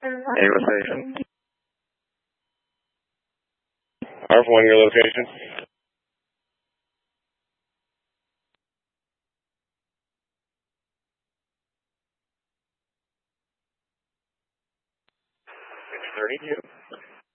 Ava Station. Alpha 1, your location. It's 32.